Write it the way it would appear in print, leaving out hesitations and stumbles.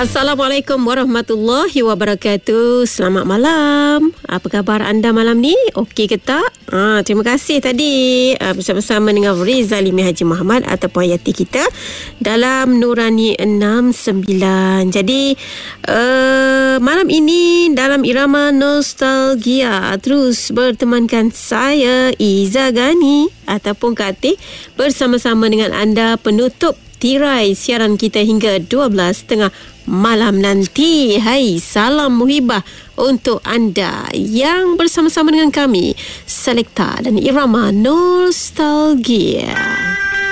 Assalamualaikum warahmatullahi wabarakatuh. Selamat malam. Apa khabar anda malam ni? Okey ke tak? Terima kasih tadi bersama-sama dengan Rizalimi Haji Muhammad ataupun Hayati kita dalam Nurani 69. Jadi malam ini dalam irama nostalgia terus bertemankan saya Iza Gani ataupun Kak Atih bersama-sama dengan anda penutup tirai siaran kita hingga 12.30 malam nanti. Hai, salam muhibah untuk anda yang bersama-sama dengan kami Selekta dan Irama Nostalgia.